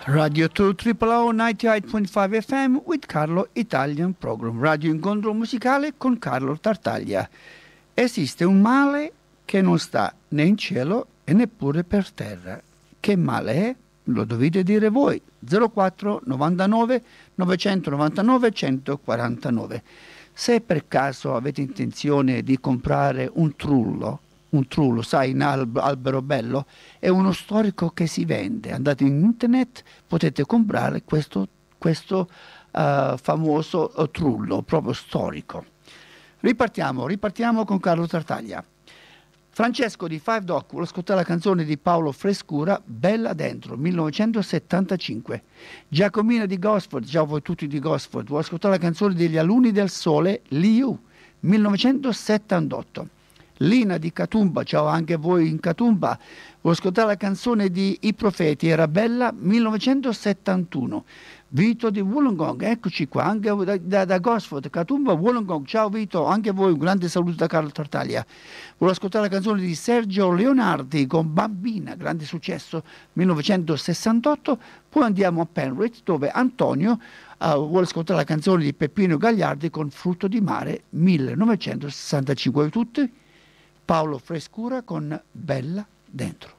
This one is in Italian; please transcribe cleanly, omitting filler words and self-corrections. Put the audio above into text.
Radio 2 OOO 98.5 FM with Carlo Italian Program. Radio incontro musicale con Carlo Tartaglia. Esiste un male che non sta né in cielo e neppure per terra. Che male è? Lo dovete dire voi. 04 99 999 149. Se per caso avete intenzione di comprare un trullo, sai, in albero bello, è uno storico che si vende. Andate in internet, potete comprare questo famoso trullo, proprio storico. Ripartiamo con Carlo Tartaglia. Francesco di Five Dock vuole ascoltare la canzone di Paolo Frescura, Bella Dentro, 1975. Giacomina di Gosford, ciao voi tutti di Gosford, vuole ascoltare la canzone degli Alunni del Sole, Liu, 1978. Lina di Catumba, ciao anche voi in Catumba, vuole ascoltare la canzone di I Profeti, Era Bella, 1971. Vito di Wollongong, eccoci qua, anche da Gosford, Catumba, Wollongong, ciao Vito, anche voi un grande saluto da Carlo Tartaglia. Vuole ascoltare la canzone di Sergio Leonardi con Bambina, grande successo, 1968. Poi andiamo a Penrith dove Antonio vuole ascoltare la canzone di Peppino Gagliardi con Frutto di Mare, 1965. Tutti Paolo Frescura con Bella Dentro.